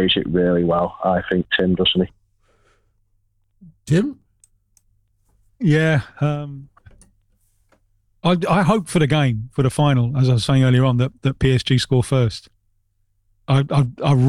plays it really well. I think Tim, doesn't he? Tim? Yeah. I hope for the game, for the final, as I was saying earlier on, that PSG score first. I